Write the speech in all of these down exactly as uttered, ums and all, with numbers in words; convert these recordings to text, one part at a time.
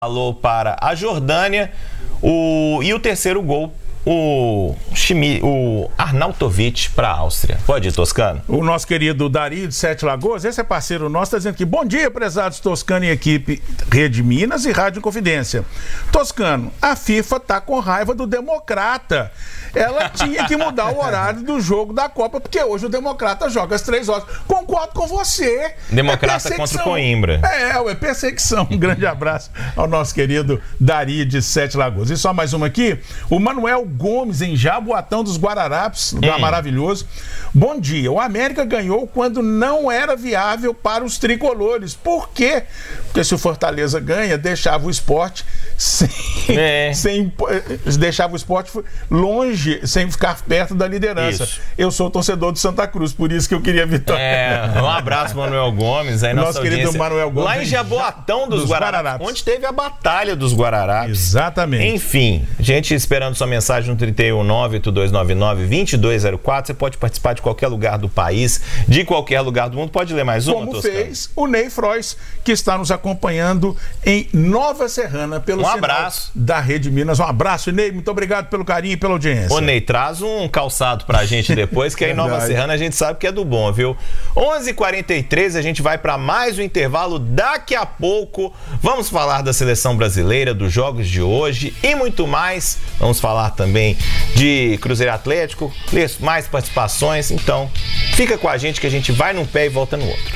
Alô para a Jordânia, o, e o terceiro gol, o, Chimi, o Arnautovic para a Áustria. Pode ir, Toscano? O nosso querido Dari de Sete Lagoas, esse é parceiro nosso, está dizendo aqui: bom dia, prezados Toscano e equipe Rede Minas e Rádio Confidência. Toscano, a FIFA tá com raiva do Democrata. Ela tinha que mudar o horário do jogo da Copa, porque hoje o Democrata joga às três horas. Concordo com você. Democrata é contra o Coimbra. É, é perseguição. Um grande abraço ao nosso querido Dari de Sete Lagoas. E só mais uma aqui: o Manuel Gomes, em Jaboatão dos Guararapes, lugar hum. maravilhoso. Bom dia. O América ganhou quando não era viável para os tricolores. Por quê? Porque se o Fortaleza ganha, deixava o esporte sem, é. sem deixava o esporte longe, sem ficar perto da liderança. Isso. Eu sou torcedor do Santa Cruz, por isso que eu queria vitória. É, um abraço, Manuel Gomes. Aí nosso querido audiência. Manuel Gomes. Lá em Jaboatão dos, dos Guararapes, Guararapes, onde teve a Batalha dos Guararapes. Exatamente. Enfim, gente esperando sua mensagem no trinta e um, nove oito dois nove nove, dois dois zero quatro. Você pode participar de qualquer lugar do país, de qualquer lugar do mundo. Pode ler mais uma, Como Toscano? fez o Ney Frois, que está nos acompanhando em Nova Serrana, pelo um abraço da Rede Minas. Um abraço, Ney. Muito obrigado pelo carinho e pela audiência. Ô, Ney, traz um calçado pra gente depois, que aí em Nova Serrana a gente sabe que é do bom, viu? onze e quarenta e três, a gente vai para mais um intervalo. Daqui a pouco vamos falar da seleção brasileira, dos jogos de hoje e muito mais. Vamos falar também de Cruzeiro Atlético, mais participações. Então, fica com a gente que a gente vai num pé e volta no outro.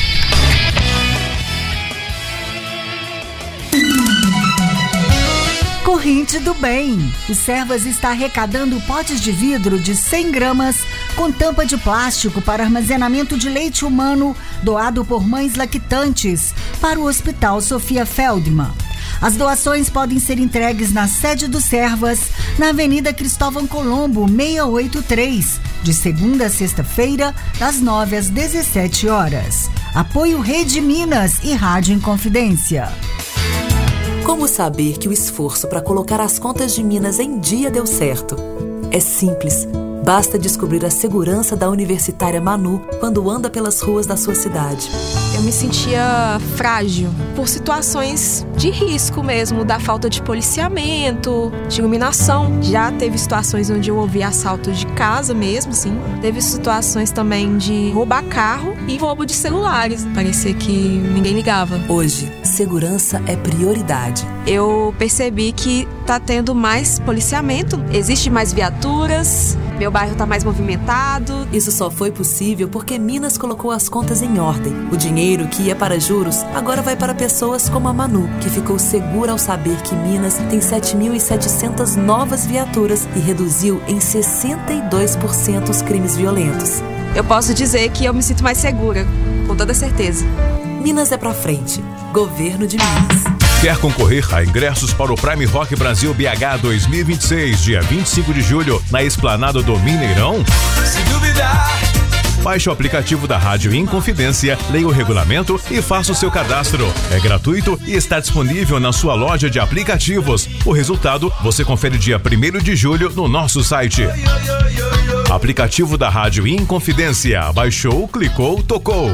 Corrente do Bem. O Servas está arrecadando potes de vidro de cem gramas com tampa de plástico para armazenamento de leite humano doado por mães lactantes para o Hospital Sofia Feldman. As doações podem ser entregues na sede do Servas, na Avenida Cristóvão Colombo, seiscentos e oitenta e três, de segunda a sexta-feira, das nove às dezessete horas. Apoio Rede Minas e Rádio Inconfidência. Como saber que o esforço para colocar as contas de Minas em dia deu certo? É simples. Basta descobrir a segurança da universitária Manu quando anda pelas ruas da sua cidade. Eu me sentia frágil por situações de risco mesmo, da falta de policiamento, de iluminação. Já teve situações onde eu ouvi assalto de casa mesmo, sim. Teve situações também de roubar carro e roubo de celulares. Parecia que ninguém ligava. Hoje, segurança é prioridade. Eu percebi que tá tendo mais policiamento, existe mais viaturas, meu bairro tá mais movimentado. Isso só foi possível porque Minas colocou as contas em ordem. O dinheiro que ia para juros agora vai para pessoas como a Manu, que ficou segura ao saber que Minas tem sete mil e setecentas novas viaturas e reduziu em sessenta e dois por cento os crimes violentos. Eu posso dizer que eu me sinto mais segura, com toda certeza. Minas é pra frente. Governo de Minas. Quer concorrer a ingressos para o Prime Rock Brasil B H dois mil e vinte e seis, dia vinte e cinco de julho, na Esplanada do Mineirão? Se duvidar! Baixe o aplicativo da Rádio Inconfidência, leia o regulamento e faça o seu cadastro. É gratuito e está disponível na sua loja de aplicativos. O resultado você confere dia primeiro de julho no nosso site. Aplicativo da Rádio Inconfidência. Baixou, clicou, tocou.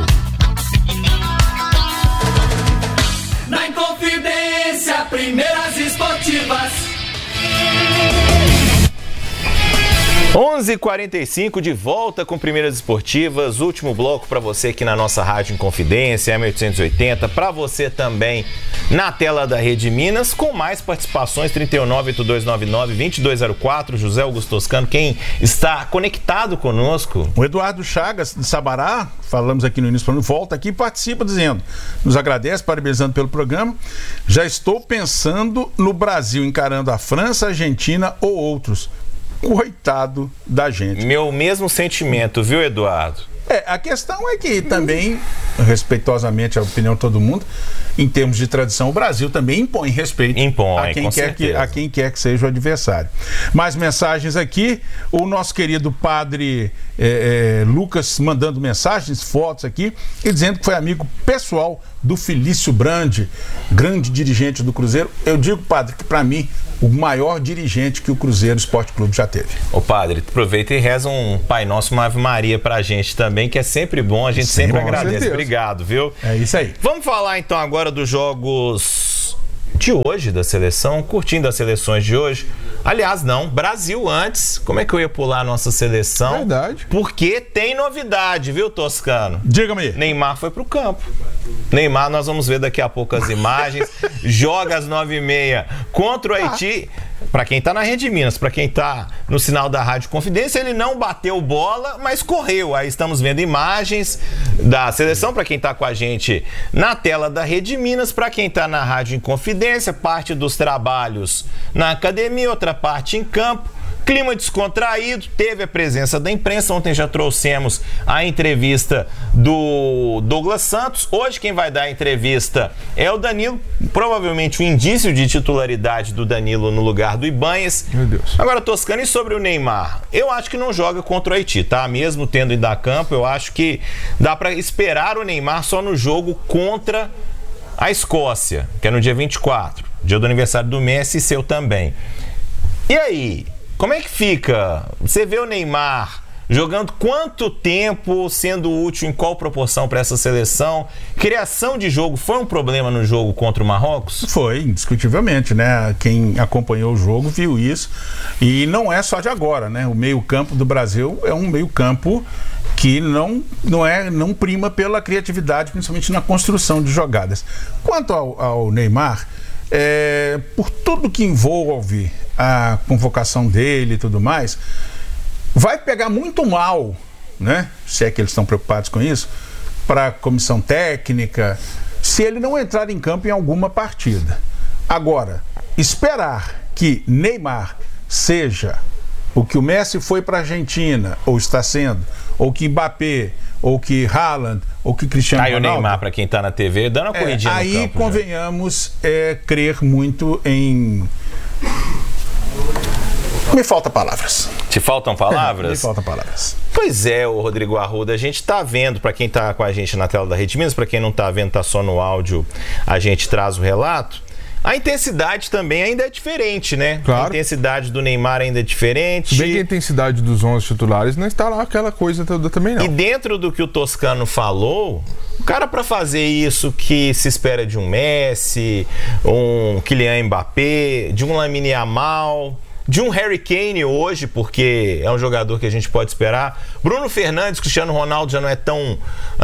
Na Inconfidência, primeiras esportivas. onze e quarenta e cinco, de volta com Primeiras Esportivas, último bloco para você aqui na nossa Rádio Inconfidência, M oitocentos e oitenta, para você também na tela da Rede Minas, com mais participações, trinta e um, nove oito dois nove nove, dois dois zero quatro, José Augusto Toscano, quem está conectado conosco. O Eduardo Chagas, de Sabará, falamos aqui no início, volta aqui e participa dizendo, nos agradece, parabenizando pelo programa, já estou pensando no Brasil encarando a França, a Argentina ou outros. Coitado da gente. Meu mesmo sentimento, viu, Eduardo? É, a questão é que também, respeitosamente a opinião de todo mundo, em termos de tradição, o Brasil também impõe respeito impõe, a, quem com quer que, a quem quer que seja o adversário. Mais mensagens aqui, o nosso querido padre é, é, Lucas mandando mensagens, fotos aqui, e dizendo que foi amigo pessoal do Felício Brandi, grande dirigente do Cruzeiro. Eu digo, padre, que para mim o maior dirigente que o Cruzeiro Esporte Clube já teve. Ô padre, aproveita e reza um Pai Nosso, uma Ave Maria pra gente também, que é sempre bom, a gente sempre, sempre agradece. Obrigado, viu? É isso aí. Vamos falar então agora dos jogos de hoje da seleção, curtindo as seleções de hoje. Aliás, não, Brasil antes. Como é que eu ia pular a nossa seleção? Verdade. Porque tem novidade, viu, Toscano? Diga-me. Neymar foi pro campo. Neymar, nós vamos ver daqui a pouco as imagens. Joga às nove e meia contra o Haiti. Para quem tá na Rede Minas, para quem tá no sinal da Rádio Confidência, ele não bateu bola, mas correu. Aí estamos vendo imagens da seleção, para quem tá com a gente na tela da Rede Minas, para quem tá na Rádio Inconfidência, parte dos trabalhos na academia, outra parte em campo. Clima descontraído, teve a presença da imprensa. Ontem já trouxemos a entrevista do Douglas Santos. Hoje quem vai dar a entrevista é o Danilo. Provavelmente o indício de titularidade do Danilo no lugar do Ibanez. Meu Deus. Agora, Toscano, e sobre o Neymar? Eu acho que não joga contra o Haiti, tá? Mesmo tendo ido a campo, eu acho que dá para esperar o Neymar só no jogo contra a Escócia, que é no dia vinte e quatro, dia do aniversário do Messi e seu também. E aí? Como é que fica? Você vê o Neymar jogando quanto tempo, sendo útil em qual proporção para essa seleção? Criação de jogo foi um problema no jogo contra o Marrocos? Foi, indiscutivelmente, né? Quem acompanhou o jogo viu isso. E não é só de agora, né? O meio-campo do Brasil é um meio-campo que não, não, é, não prima pela criatividade, principalmente na construção de jogadas. Quanto ao, ao Neymar, é, por tudo que envolve a convocação dele e tudo mais, vai pegar muito mal, né? Se é que eles estão preocupados com isso, para a comissão técnica, se ele não entrar em campo em alguma partida. Agora, esperar que Neymar seja o que o Messi foi para a Argentina, ou está sendo, ou que Mbappé, ou que Haaland, ou que Cristiano Aí Ronaldo... Aí o Neymar, para quem está na T V, dando uma corridinha é, no aí campo. Aí convenhamos é, crer muito em... Me faltam palavras. Te faltam palavras? Me faltam palavras. Pois é, o Rodrigo Arruda, a gente tá vendo, para quem tá com a gente na tela da Rede Minas, para quem não tá vendo, tá só no áudio, a gente traz o relato. A intensidade também ainda é diferente, né? Claro. A intensidade do Neymar ainda é diferente. Se bem que a intensidade dos onze titulares não está lá aquela coisa toda também, não. E dentro do que o Toscano falou, o cara, para fazer isso que se espera de um Messi, um Kylian Mbappé, de um Lamine Yamal, de um Harry Kane hoje, porque é um jogador que a gente pode esperar. Bruno Fernandes, Cristiano Ronaldo já não é tão,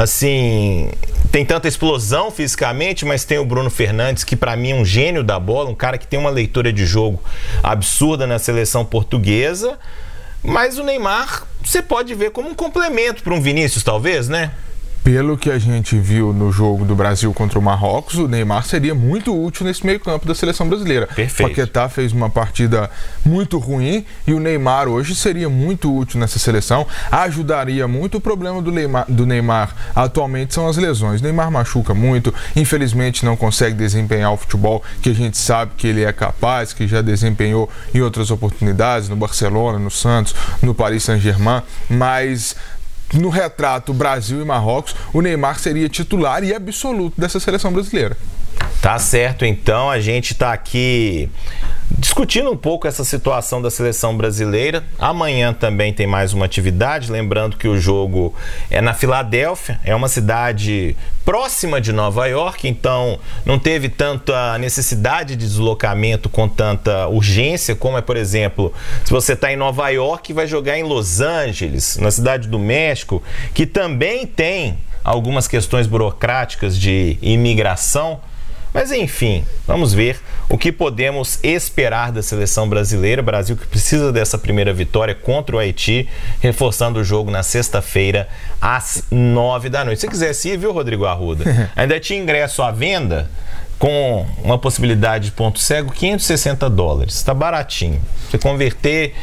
assim, tem tanta explosão fisicamente, mas tem o Bruno Fernandes, que para mim é um gênio da bola, um cara que tem uma leitura de jogo absurda na seleção portuguesa. Mas o Neymar, você pode ver como um complemento para um Vinícius, talvez, né? Pelo que a gente viu no jogo do Brasil contra o Marrocos, o Neymar seria muito útil nesse meio-campo da seleção brasileira. Perfeito. O Paquetá fez uma partida muito ruim e o Neymar hoje seria muito útil nessa seleção, ajudaria muito. O problema do Neymar, do Neymar atualmente são as lesões. O Neymar machuca muito, infelizmente não consegue desempenhar o futebol que a gente sabe que ele é capaz, que já desempenhou em outras oportunidades, no Barcelona, no Santos, no Paris Saint-Germain, mas... no retrato Brasil e Marrocos, o Neymar seria titular e absoluto dessa seleção brasileira. Tá certo, então a gente tá aqui discutindo um pouco essa situação da seleção brasileira. Amanhã também tem mais uma atividade, lembrando que o jogo é na Filadélfia, é uma cidade próxima de Nova York, então não teve tanta necessidade de deslocamento com tanta urgência, como é, por exemplo, se você está em Nova York e vai jogar em Los Angeles, na cidade do México, que também tem algumas questões burocráticas de imigração. Mas enfim, vamos ver o que podemos esperar da seleção brasileira. Brasil que precisa dessa primeira vitória contra o Haiti, reforçando o jogo na sexta-feira às nove da noite. Se quisesse ir, viu, Rodrigo Arruda? Ainda tinha ingresso à venda com uma possibilidade de ponto cego, quinhentos e sessenta dólares. Tá baratinho. Você converter,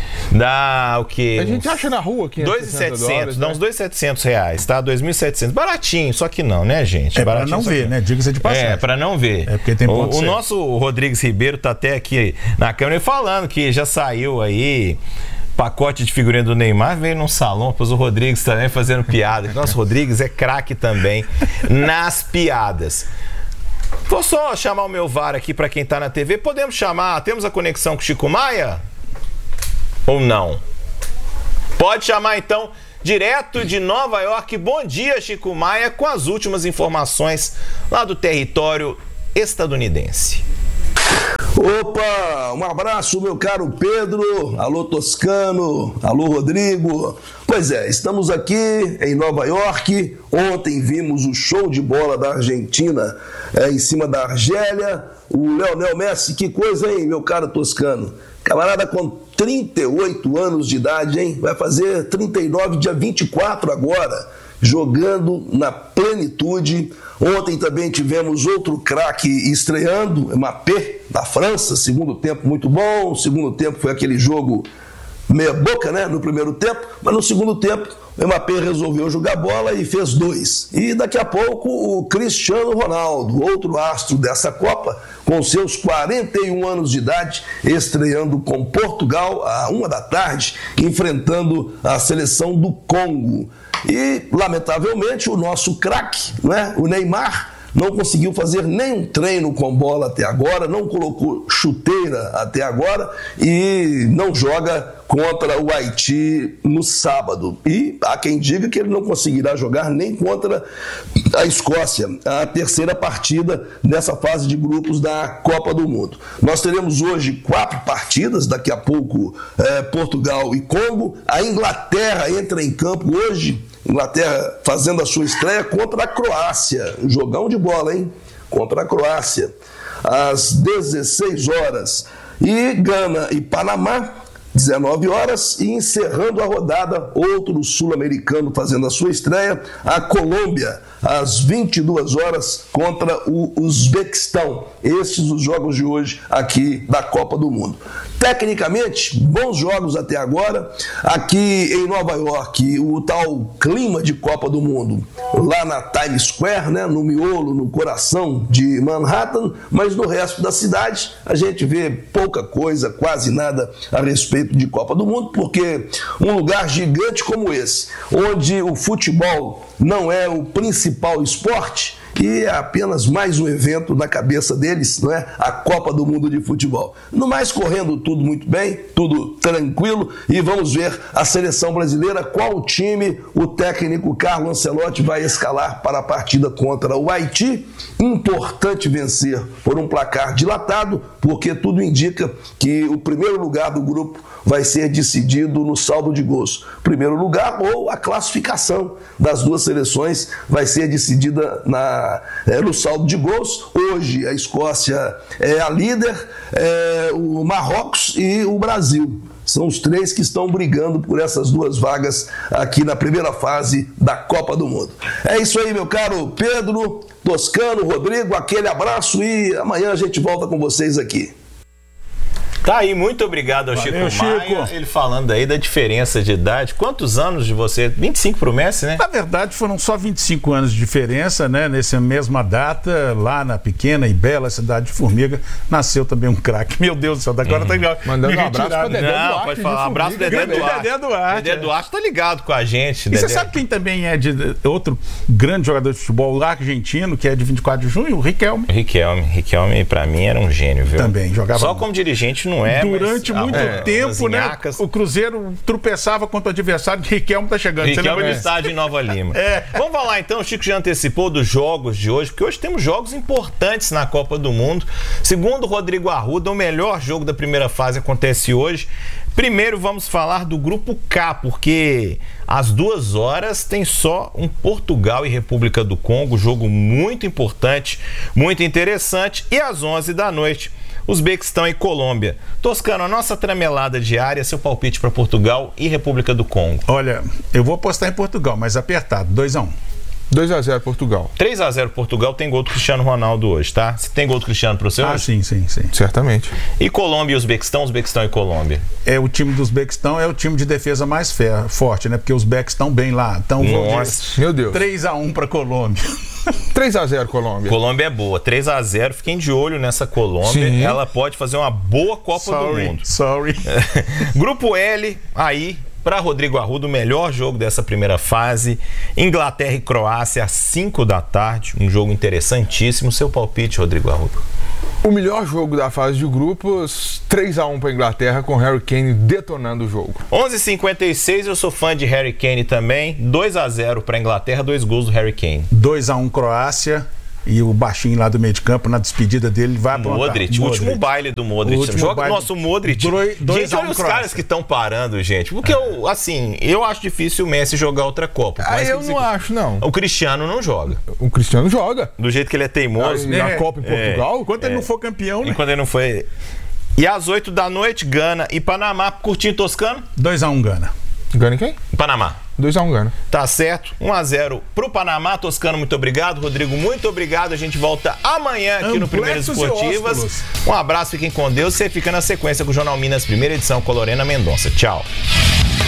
dá o quê? A gente uns acha na rua quinhentos e sessenta dólares, dá né? uns dois mil e setecentos reais, tá? dois mil e setecentos. Baratinho, só que não, né, gente? É pra Baratinho, não só ver, que... né? Diga-se de passagem. É, pra não ver. É porque tem ponto O, o cego. nosso Rodrigues Ribeiro tá até aqui na câmera falando que já saiu aí pacote de figurinha do Neymar, veio num salão, pôs o Rodrigues também fazendo piada. Nosso Rodrigues é craque também nas piadas. Vou só chamar o meu V A R aqui para quem tá na T V. Podemos chamar, temos a conexão com o Chico Maia? Ou não? Pode chamar então, direto de Nova York. Bom dia, Chico Maia, com as últimas informações lá do território estadunidense. Opa, um abraço, meu caro Pedro, alô Toscano, alô Rodrigo. Pois é, estamos aqui em Nova York. Ontem vimos o show de bola da Argentina é, em cima da Argélia. O Lionel Messi, que coisa, hein, meu caro Toscano? Camarada com trinta e oito anos de idade, hein? Vai fazer trinta e nove, dia vinte e quatro agora, jogando na plenitude. Ontem também tivemos outro craque estreando, Mbappé, da França, segundo tempo muito bom. O segundo tempo foi aquele jogo meia boca, né, no primeiro tempo, mas no segundo tempo o Mbappé resolveu jogar bola e fez dois. E daqui a pouco o Cristiano Ronaldo, outro astro dessa Copa, com seus quarenta e um anos de idade, estreando com Portugal à uma da tarde, enfrentando a seleção do Congo. E, lamentavelmente, o nosso craque, né, o Neymar, não conseguiu fazer nenhum treino com bola até agora, não colocou chuteira até agora e não joga contra o Haiti no sábado. E há quem diga que ele não conseguirá jogar nem contra a Escócia, a terceira partida nessa fase de grupos da Copa do Mundo. Nós teremos hoje quatro partidas, daqui a pouco é, Portugal e Congo. A Inglaterra entra em campo hoje, Inglaterra fazendo a sua estreia contra a Croácia. Um jogão de bola, hein? Contra a Croácia. Às dezesseis horas. E Gana e Panamá, dezenove horas. E encerrando a rodada, outro sul-americano fazendo a sua estreia, a Colômbia, às vinte e duas horas, contra o Uzbequistão. Estes os jogos de hoje aqui da Copa do Mundo. Tecnicamente, bons jogos até agora. Aqui em Nova York, o tal clima de Copa do Mundo, lá na Times Square, né, no miolo, no coração de Manhattan, mas no resto da cidade a gente vê pouca coisa, quase nada a respeito de Copa do Mundo, porque um lugar gigante como esse, onde o futebol não é o principal esporte e é apenas mais um evento na cabeça deles, não é? A Copa do Mundo de Futebol. No mais, correndo tudo muito bem, tudo tranquilo, e vamos ver a seleção brasileira, qual time o técnico Carlo Ancelotti vai escalar para a partida contra o Haiti. Importante vencer por um placar dilatado, porque tudo indica que o primeiro lugar do grupo vai ser decidido no saldo de gols. Primeiro lugar ou a classificação das duas seleções vai ser decidida na, é, no saldo de gols. Hoje a Escócia é a líder, é, o Marrocos e o Brasil. São os três que estão brigando por essas duas vagas aqui na primeira fase da Copa do Mundo. É isso aí, meu caro Pedro, Toscano, Rodrigo, aquele abraço e amanhã a gente volta com vocês aqui. Tá aí, muito obrigado ao Valeu, Chico Maia, Chico. Ele falando aí da diferença de idade. Quantos anos de você? vinte e cinco pro Messi, né? Na verdade, foram só vinte e cinco anos de diferença, né? Nessa mesma data, lá na pequena e bela cidade de Formiga, nasceu também um craque. Meu Deus do céu, agora uhum. tá ligado. Mandando um abraço pra Dedé Não, Duarte. Pode falar. Um abraço pro Dedé Duarte. Dedé Duarte. Dedé Duarte tá ligado com a gente. E Dedé. você sabe quem também é de outro grande jogador de futebol lá argentino, que é de vinte e quatro de junho? O Riquelme. Riquelme. Riquelme, pra mim, era um gênio, viu? Também, jogava Só muito. Como dirigente não é, Durante mas... muito é, tempo, né? O Cruzeiro tropeçava contra o adversário, que Riquelme tá chegando. Riquelme no estádio em Nova Lima. É. Vamos falar então, o Chico já antecipou dos jogos de hoje, porque hoje temos jogos importantes na Copa do Mundo. Segundo o Rodrigo Arruda, o melhor jogo da primeira fase acontece hoje. Primeiro vamos falar do grupo K, porque às duas horas tem só um Portugal e República do Congo, jogo muito importante, muito interessante. E às onze da noite, Uzbequistão e Colômbia. Toscano, a nossa tramelada diária, seu palpite para Portugal e República do Congo. Olha, eu vou apostar em Portugal, mas apertado, dois a um. dois a zero Portugal. três a zero Portugal, tem gol do Cristiano Ronaldo hoje, tá? Você tem gol do Cristiano pro seu? Ah, hoje? sim, sim, sim. Certamente. E Colômbia e Uzbequistão, Uzbequistão e Colômbia? É, o time do Uzbequistão é o time de defesa mais fé, forte, né? Porque os Uzbeques estão bem lá. Então, Nossa, meu Deus. três a um pra Colômbia. três a zero Colômbia. Colômbia é boa, três a zero, fiquem de olho nessa Colômbia. Sim. Ela pode fazer uma boa Copa sorry, do Mundo. Sorry. Grupo L, aí... Para Rodrigo Arruda, o melhor jogo dessa primeira fase, Inglaterra e Croácia às cinco da tarde, um jogo interessantíssimo. Seu palpite, Rodrigo Arruda? O melhor jogo da fase de grupos, três a um para Inglaterra, com Harry Kane detonando o jogo. onze e cinquenta e seis, eu sou fã de Harry Kane também, dois a zero para Inglaterra, dois gols do Harry Kane. dois a um Croácia, E o baixinho lá do meio de campo, na despedida dele, vai aprontar. Modric, o último baile do Modric. Último Joga baile... o nosso Modric. Dois, dois gente, olha os Croácia. caras que estão parando, gente. Porque, eu, assim, eu acho difícil o Messi jogar outra Copa. Ah, eu não acho, não. O Cristiano não joga. O Cristiano joga. Do jeito que ele é teimoso. Ah, na é, Copa em Portugal. É, enquanto é. ele não for campeão, né? Enquanto ele não foi... E às oito da noite, Gana e Panamá, curtinho toscano? dois a um Gana. Gana quem? Panamá. dois a um Gana. Tá certo. um a zero pro Panamá. Toscano, muito obrigado. Rodrigo, muito obrigado. A gente volta amanhã aqui Amplexos no Primeiras Esportivas. Um abraço, fiquem com Deus. Você fica na sequência com o Jornal Minas, primeira edição, com Lorena Mendonça. Tchau.